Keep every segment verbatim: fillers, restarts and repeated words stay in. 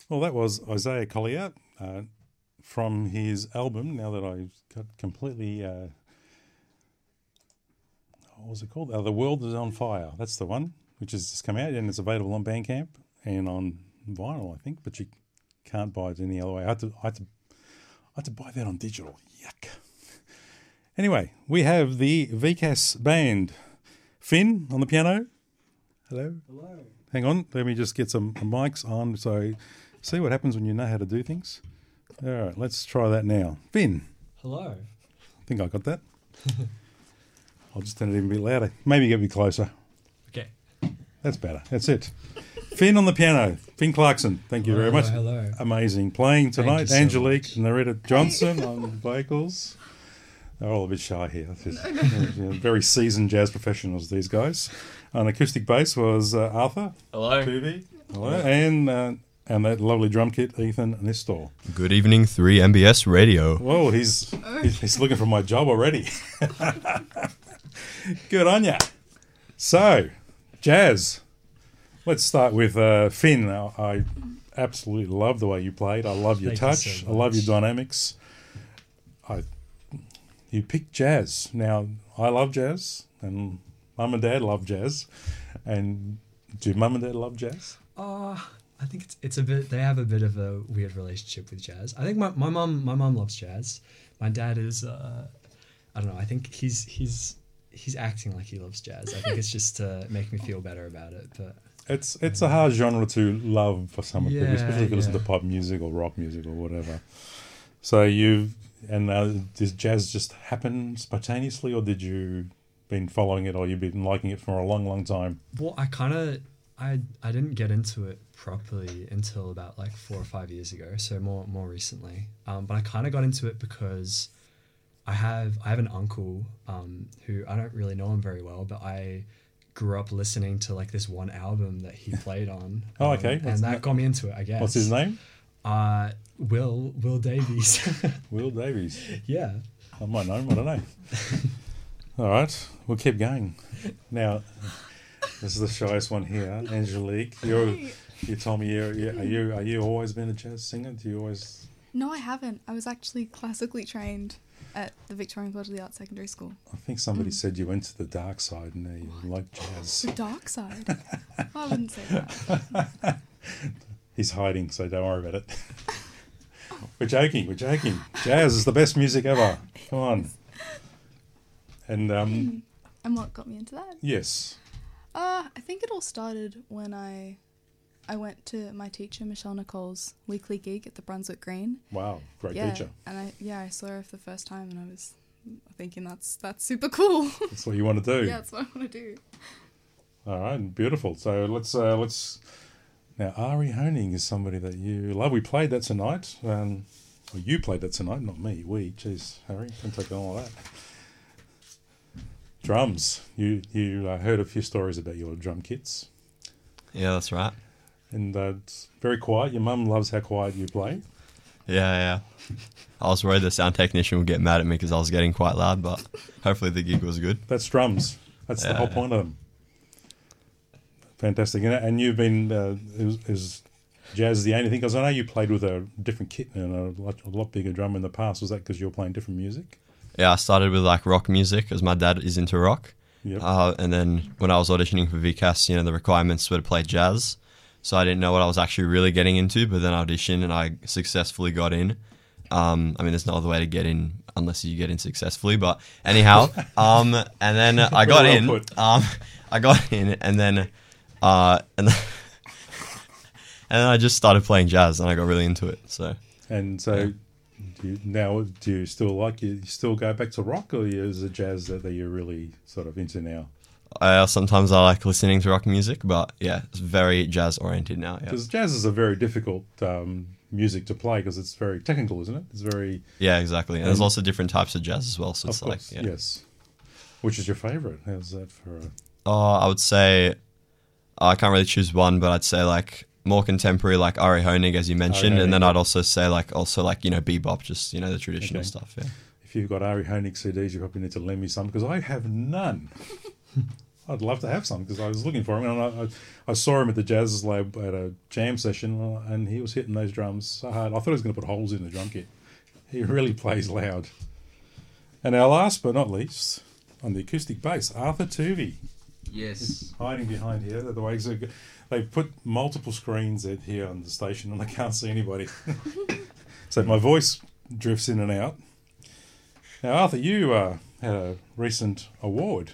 Well, that was Isaiah Collier uh, from his album. Now that I've got completely, uh, what was it called? Uh, the World is on Fire. That's the one, which has just come out, and it's available on Bandcamp and on vinyl, I think. But you can't buy it any other way. I had to, I had to, I had to buy that on digital. Yuck. Anyway, we have the V C A S band. Finn on the piano. Hello. Hello. Hang on, let me just get some mics on. So, see what happens when you know how to do things. All right, let's try that now. Finn. Hello. I think I got that. I'll just turn it even a bit louder. Maybe get a bit closer. Okay. That's better. That's it. Finn on the piano. Finn Clarkson. Thank you Hello, very much. hello. Amazing. Playing tonight, you so Angelique much. and Loretta Johnson on vocals. They're all a bit shy here. This is- you know, very seasoned jazz professionals, these guys. On acoustic bass was uh, Arthur. Hello. Tuvi. Hello. And, uh, and that lovely drum kit, Ethan Nestor. Good evening, three M B S Radio. Whoa, he's, he's he's looking for my job already. Good on ya. So, jazz. Let's start with uh, Finn. I, I absolutely love the way you played. I love your Thank you touch. so I love your much. dynamics. I you picked jazz. Now, I love jazz, and Mum and Dad love jazz. And do Mum and Dad love jazz? Uh, I think it's it's a bit. They have a bit of a weird relationship with jazz. I think my my mom my mom loves jazz. My dad is. Uh, I don't know. I think he's he's he's acting like he loves jazz. I think it's just to make me feel better about it. But It's it's a hard genre to love for some people, Yeah, especially if you listen to yeah. pop music or rock music or whatever. So you and uh, does jazz just happen spontaneously, or did you been following it, or you've been liking it for a long, long time? well, I kind of I I didn't get into it properly until about like four or five years ago. So more more recently. Um, but I kind of got into it because I have I have an uncle um, who I don't really know him very well, but I grew up listening to like this one album that he played on. Oh, um, okay. What's and that that- got me into it, I guess. What's his name? Uh, Will Will Davies. Will Davies. yeah. I might know him. I don't know. All right, we'll keep going. Now, this is the shyest one here, Angelique. You're, you told me you're, you are you are you always been a jazz singer? Do you always? No, I haven't. I was actually classically trained at the Victorian College of the Arts Secondary School. I think somebody said you went to the dark side and now you like jazz. The dark side. I wouldn't say that. He's hiding, so don't worry about it. We're joking, we're joking. Jazz is the best music ever. Come on. And, um, And what got me into that? yes. Uh, I think it all started when I I went to my teacher, Michelle Nicole's weekly gig at the Brunswick Green. Wow, great yeah, teacher. and I yeah, I saw her for the first time and I was thinking that's that's super cool. That's what you want to do. Yeah, that's what I want to do. All right, beautiful. So let's, uh, let's, now Ari Honing is somebody that you love. We played that tonight. Um, well, you played that tonight, not me. We, jeez, Harry, don't take all of that. Drums. You, you uh, heard a few stories about your drum kits. Yeah, that's right. And uh, it's very quiet. Your mum loves how quiet you play. Yeah, yeah. I was worried the sound technician would get mad at me because I was getting quite loud, but hopefully the gig was good. That's drums. That's the Yeah, whole yeah. point of them. Fantastic. And, and you've been, uh, is, is jazz the only thing? Because I know you played with a different kit and a lot, a lot bigger drum in the past. Was that because you were playing different music? Yeah, I started with like rock music because my dad is into rock. Yep. Uh, and then when I was auditioning for V C A S, you know, the requirements were to play jazz. So I didn't know what I was actually really getting into, but then I auditioned and I successfully got in. Um, I mean, there's no other way to get in unless you get in successfully, but anyhow, um, and then I got Well in, put. um, I got in and then, uh, and then, and then I just started playing jazz and I got really into it. So And so do you, now, do you still like, you still go back to rock, or is it jazz that, that you're really sort of into now? uh, sometimes I like listening to rock music, but yeah, it's very jazz oriented now. Yeah. Because jazz is a very difficult um, music to play because it's very technical, isn't it? It's very, Yeah, exactly. And there's And- also different types of jazz as well. So of it's like, course, yeah. yes. Which is your favourite? How's that for a... Oh, I would say I can't really choose one, but I'd say like more contemporary, like Ari Honig, as you mentioned, Honig, and then yeah. I'd also say like also like you know bebop, just you know the traditional Okay. stuff. Yeah. If you've got Ari Honig C Ds, you probably need to lend me some because I have none. I'd love to have some because I was looking for him, and I, I, I saw him at the Jazz Lab at a jam session, and he was hitting those drums so hard. I thought he was going to put holes in the drum kit. He really plays loud. And our last but not least, on the acoustic bass, Arthur Tuvey, Yes. hiding behind here. The way so they put multiple screens at here on the station, and I can't see anybody. So my voice drifts in and out. Now, Arthur, you uh, had a recent award,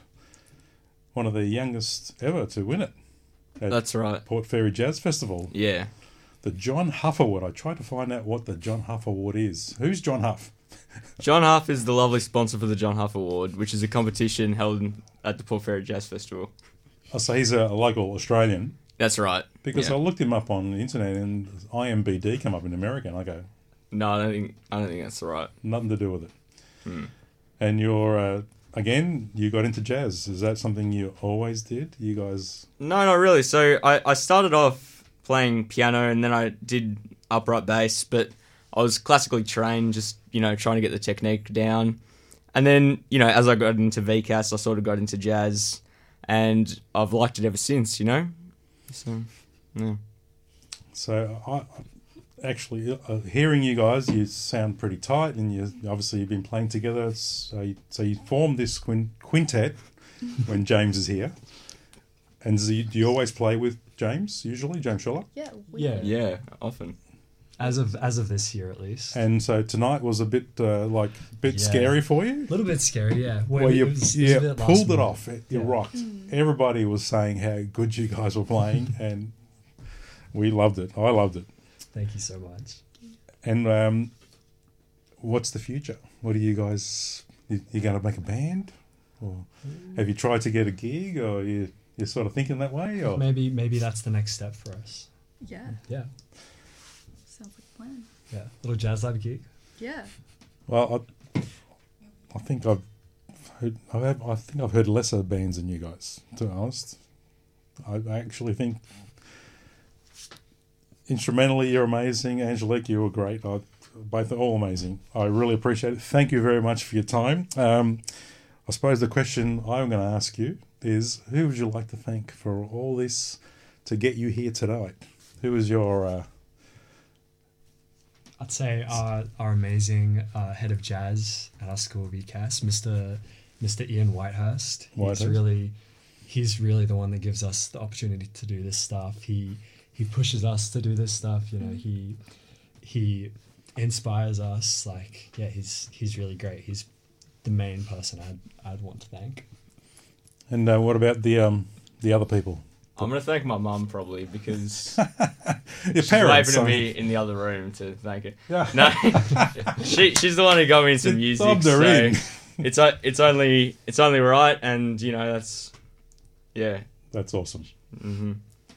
one of the youngest ever to win it at That's right. Port Fairy Jazz Festival. Yeah. The John Huff Award. I tried to find out what the John Huff Award is. Who's John Huff? John Huff is the lovely sponsor for the John Huff Award, which is a competition held at the Port Fairy Jazz Festival. Oh, so he's a local Australian. That's right. Because Yeah. I looked him up on the internet and I M B D come up in America, and I go, No, I don't think I don't think that's right. nothing to do with it. Hmm. And you're, uh, again, you got into jazz. Is that something you always did? You guys... No, not really. So I, I started off playing piano and then I did upright bass, but I was classically trained, just, you know, trying to get the technique down. And then, you know, as I got into V C A S, I sort of got into jazz and I've liked it ever since, you know? So, yeah. So I, I actually, uh, hearing you guys, you sound pretty tight, and you obviously you've been playing together. So you, so you formed this quin- quintet when James is here. And do you, do you always play with James, usually, James Sherlock? Yeah. We Yeah. Yeah, often. As of as of this year, at least. And so tonight was a bit uh, like a bit Yeah. scary for you. A little bit scary, yeah. Well, you it was- it was a yeah, bit last pulled it minute. off. You Yeah. rocked. Everybody was saying how good you guys were playing, and we loved it. I loved it. Thank you so much. And um, what's the future? What are you guys? You, you going to make a band, or have you tried to get a gig, or you you're sort of thinking that way? Or Maybe maybe that's the next step for us. Yeah. Yeah, Sounds like a plan. yeah. Little jazz lab gig. Yeah. well, I, I think I've heard, I, have, I think I've heard lesser bands than you guys. To be honest, I, I actually think instrumentally you're amazing. Angelique, you were great. I, both are all amazing. I really appreciate it. Thank you very much for your time. Um, I suppose the question I'm going to ask you is, who would you like to thank for all this to get you here tonight? Who is your... Uh, I'd say our our amazing uh, head of jazz at our school, V C A S, Mister Mister Ian Whitehurst. He's Whitehurst. really he's really the one that gives us the opportunity to do this stuff. He he pushes us to do this stuff. You know, he he inspires us. Like, yeah, he's he's really great. He's the main person I'd I'd want to thank. and uh, what about the um, the other people? I'm going to thank my mum probably because Your she's parents. waving at I me mean. in the other room to thank her. Yeah. No, she she's the one who got me into It music. bobbed her So in. it's o- it's only it's only right, and you know that's yeah. That's awesome. hmm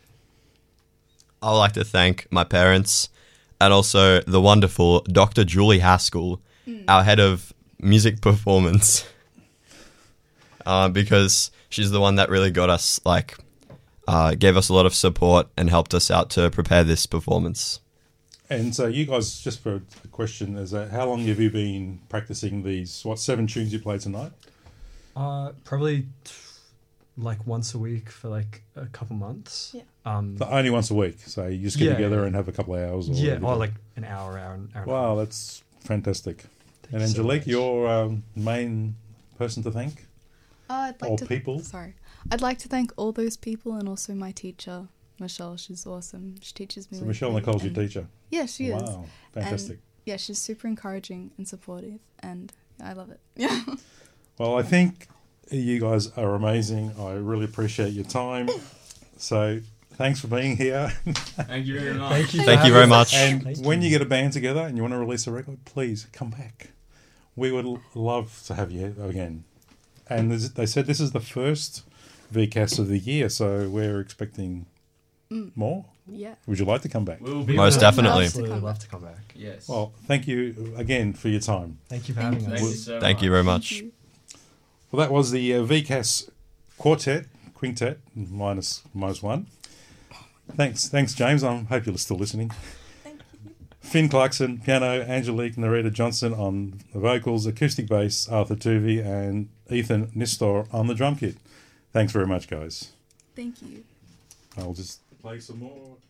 I would like to thank my parents and also the wonderful Doctor Julie Haskell, our head of music performance, uh, because she's the one that really got us, like, uh, gave us a lot of support and helped us out to prepare this performance. And so you guys, just for a question, is that how long have you been practicing these, what, seven tunes you played tonight? Uh, probably t- like once a week for like a couple months. Yeah. Um. So only once a week. So you just get Yeah, together yeah. and have a couple of hours? Or Yeah. whatever you Or do. like an hour, hour, and hour. and a Wow, half. that's fantastic. Thank and you so Angelique, much. your um, main person to thank? Uh, I'd like Or to people? Sorry, I'd like to thank all those people and also my teacher, Michelle. She's awesome. She teaches me. So like Michelle really- Nicole's your and- teacher? Yeah, she is. Wow, fantastic. Yeah, she's super encouraging and supportive, and I love it. Yeah. Well, I think you guys are amazing. I really appreciate your time. So thanks for being here. Thank you very much. Thank you. for Thank you having very us. much. And Thank when you you. get a band together and you want to release a record, please come back. We would l- love to have you again. And there's- they said this is the first V C A S of the year, so we're expecting more. Yeah. Would you like to come back? We'll We be Most would definitely. Absolutely Love to come love to come back. Yes. Well, thank you again for your time. Thank you for Thank having you. us. Thank you so Thank you much. very Thank much. you. Well, that was the uh, V C A S quartet, quintet, minus minus one. Thanks, thanks, James. I hope you're still listening. Thank you. Finn Clarkson, piano, Angelique Narita Johnson on the vocals, acoustic bass, Arthur Tuvey, and Ethan Nistor on the drum kit. Thanks very much, guys. Thank you. I'll just play some more.